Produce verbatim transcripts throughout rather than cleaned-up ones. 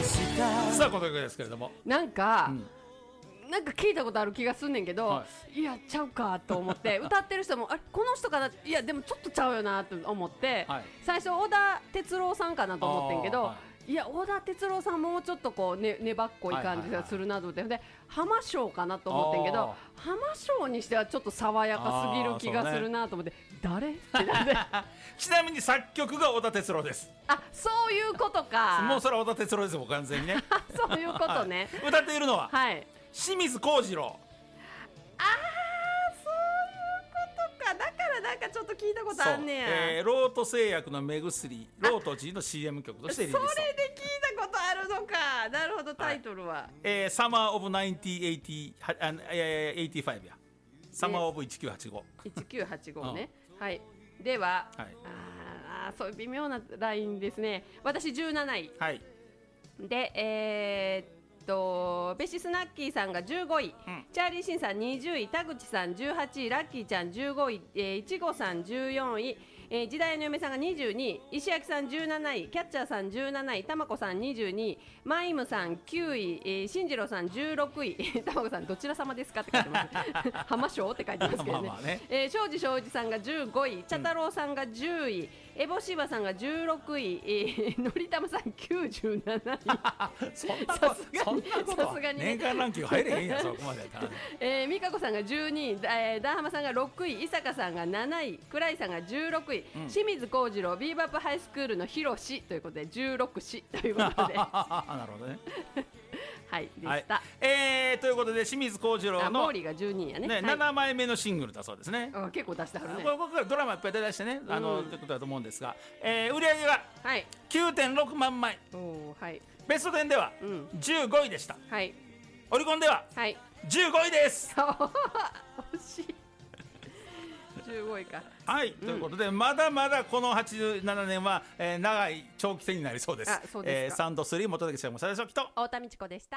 さあこの曲ですけれども、 なんか、 うん、 なんか聞いたことある気がすんねんけど、はい、いやちゃうかと思って歌ってる人もあれこの人かな、いやでもちょっとちゃうよなと思って、はい、最初小田哲郎さんかなと思ってんけど、はい、いや小田哲郎さんもうちょっとこう、ね、粘っこい感じがするなと思って、はいはいはい、で浜翔かなと思ってんけど、浜翔にしてはちょっと爽やかすぎる気がするなと思って、ね、誰ってなってちなみに作曲が小田哲郎です。 あ、そういうことか。 もうそれは小田哲郎ですも完全にねそういうことね、 はい、歌っているのは、 はい、 清水幸次郎。 あー、そういうことか。だからなんかちょっと聞いたことあんねや、 えー、ロート製薬の目薬ロート G の シーエム 曲としてリリース。 それで聞いたことあるのか。なるほど。タイトルは、はい、 えー、サマーオブナインティーエイティー、エイティーファイブやサマーオブせんきゅうひゃくはちじゅうご、 せんきゅうひゃくはちじゅうごね、うん、はい。では、はい、あそういう微妙なラインですね。私じゅうなない、 はい、 でえーとベシスナッキーさんがじゅうごい、うん、チャーリーシンさんにじゅうい、田口さんじゅうはちい、ラッキーちゃんじゅうごい、えー、いちごさんじゅうよんい、えー、時代の嫁さんがにじゅうにい、石焼さんじゅうなない、キャッチャーさんじゅうなない、たまこさんにじゅうにい、マイムさんきゅうい、えー、進次郎さんじゅうろくい、たまこさんどちら様ですかって書いてます浜翔って書いてますけどね。まあまあね、えー、庄司庄司さんがじゅうごい、茶太郎さんがじゅうい、エボシバさんがじゅうろくい、えー、のりたまさんきゅうじゅうなないそんなことさすがに年間ランキング入れへんやんそこまでやったら、 えー、美香子さんがじゅうにい、えー、ダーハマさんがろくい、伊坂さんがなない、倉井さんがじゅうろくい、うん、清水幸次郎ビーバップハイスクールのヒロシということでじゅうろくしということでなるほどねはいでした、はい、 えー、ということで清水幸次郎の毛利がじゅうにいやね、ね、はい、 ななまいめのシングルだそうですね。 あ結構出してはるね。 これ僕からドラマいっぱい出してね、あの、うん、ということだと思うんですが、えー、売り上げが きゅうてんろくまんまい、お、はい、ベストテンではじゅうごいでした、うん、はい、オリコンではじゅうごいです、 惜しいじゅうごいか。 はい、うん、ということでまだまだこのはちじゅうななねんは、えー、長い長期戦になりそうです。あ、そうですか。えー、サンドスリー元竹ちゃんもさでしょきと太田美智子でした。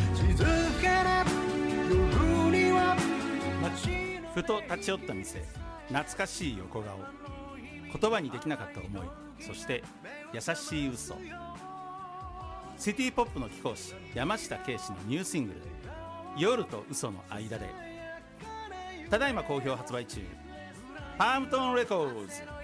ふと立ち寄った店、懐かしい横顔、言葉にできなかった思い、そして優しい嘘。シティポップの貴公子山下圭史のニューシングル夜と嘘の間で、ただいま好評発売中、パームトンレコーズ